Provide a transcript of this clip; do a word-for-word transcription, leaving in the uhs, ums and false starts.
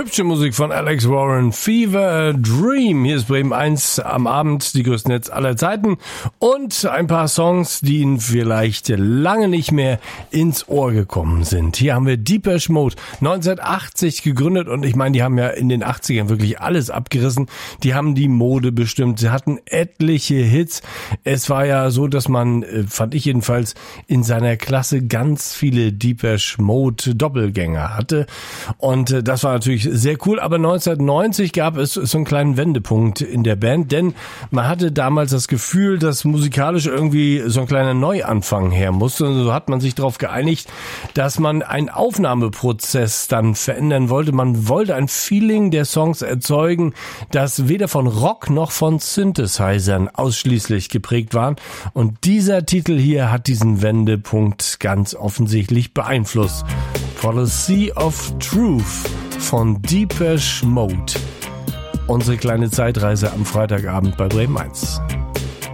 Hübsche Musik von Alex Warren, Fever Dream. Hier ist Bremen eins am Abend, die größten Hits aller Zeiten. Und ein paar Songs, die Ihnen vielleicht lange nicht mehr ins Ohr gekommen sind. Hier haben wir Depeche Mode, neunzehnhundertachtzig gegründet. Und ich meine, die haben ja in den achtzigern wirklich alles abgerissen. Die haben die Mode bestimmt. Sie hatten etliche Hits. Es war ja so, dass man, fand ich jedenfalls, in seiner Klasse ganz viele Depeche Mode Doppelgänger hatte. Und das war natürlich sehr cool, aber neunzehnhundertneunzig gab es so einen kleinen Wendepunkt in der Band, denn man hatte damals das Gefühl, dass musikalisch irgendwie so ein kleiner Neuanfang her musste. Und so hat man sich darauf geeinigt, dass man einen Aufnahmeprozess dann verändern wollte. Man wollte ein Feeling der Songs erzeugen, das weder von Rock noch von Synthesizern ausschließlich geprägt waren. Und dieser Titel hier hat diesen Wendepunkt ganz offensichtlich beeinflusst. Policy of Truth von Depeche Mode. Unsere kleine Zeitreise am Freitagabend bei Bremen eins.